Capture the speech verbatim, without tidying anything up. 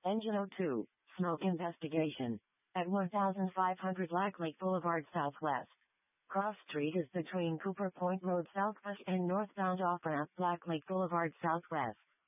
Engine oh two, smoke investigation. At one thousand five hundred Black Lake Boulevard Southwest. Cross Street is between Cooper Point Road Southwest and northbound off-ramp Black Lake Boulevard Southwest.